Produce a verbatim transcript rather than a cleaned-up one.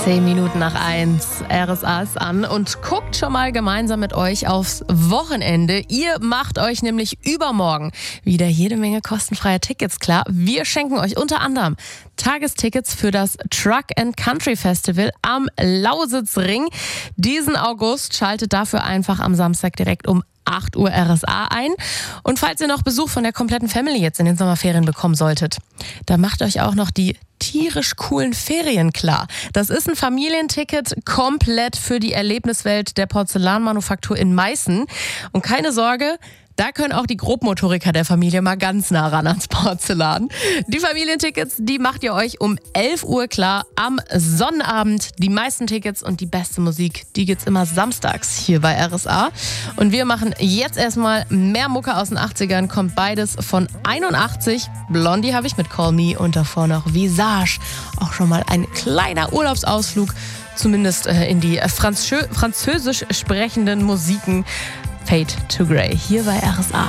Zehn Minuten nach eins. R S A ist an und guckt schon mal gemeinsam mit euch aufs Wochenende. Ihr macht euch nämlich übermorgen wieder jede Menge kostenfreie Tickets klar. Wir schenken euch unter anderem Tagestickets für das Truck and Country Festival am Lausitzring. Diesen August schaltet dafür einfach am Samstag direkt um acht Uhr R S A ein. Und falls ihr noch Besuch von der kompletten Family jetzt in den Sommerferien bekommen solltet, dann macht euch auch noch die tierisch coolen Ferien klar. Das ist ein Familienticket komplett für die Erlebniswelt der Porzellanmanufaktur in Meißen. Und keine Sorge, da können auch die Grobmotoriker der Familie mal ganz nah ran ans Porzellan. Die Familientickets, die macht ihr euch um elf Uhr klar am Sonnabend. Die meisten Tickets und die beste Musik, die gibt's immer samstags hier bei R S A. Und wir machen jetzt erstmal mehr Mucke aus den achtzigern. Kommt beides von einundachtzig. Blondie habe ich mit Call Me und davor noch Visage. Auch schon mal ein kleiner Urlaubsausflug, zumindest in die Franzö- französisch sprechenden Musiken. Fade to Grey hier bei R S A.